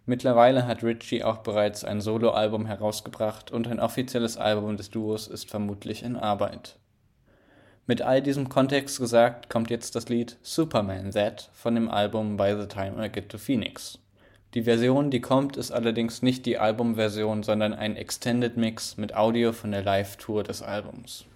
Mittlerweile hat Ritchie auch bereits ein Soloalbum herausgebracht und ein offizielles Album des Duos ist vermutlich in Arbeit. Mit all diesem Kontext gesagt, kommt jetzt das Lied Superman That von dem Album By the Time I Get to Phoenix. Die Version, die kommt, ist allerdings nicht die Albumversion, sondern ein Extended Mix mit Audio von der Live-Tour des Albums.